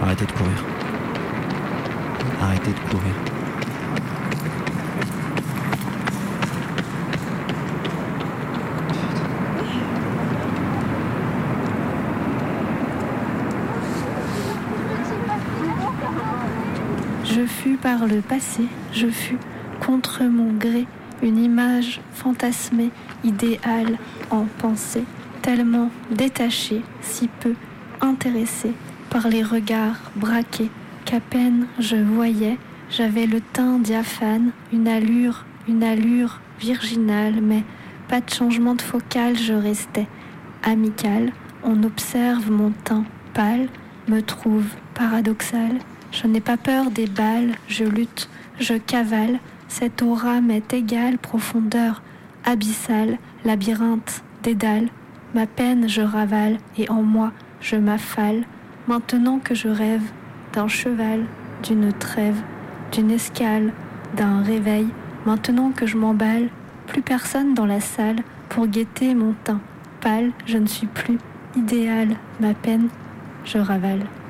Arrêtez de courir. Arrêtez de courir. Je fus par le passé, je fus, contre mon gré, une image fantasmée, idéale en pensée, tellement détachée, si peu intéressée par les regards braqués, qu'à peine je voyais, j'avais le teint diaphane, une allure virginale, mais pas de changement de focale, je restais amicale. On observe mon teint pâle, me trouve paradoxal. Je n'ai pas peur des balles, je lutte, je cavale. Cette aura m'est égale, profondeur abyssale, labyrinthe dédale. Ma peine je ravale et en moi je m'affale. Maintenant que je rêve d'un cheval, d'une trêve, d'une escale, d'un réveil. Maintenant que je m'emballe, plus personne dans la salle pour guetter mon teint pâle. Je ne suis plus idéal, ma peine je ravale.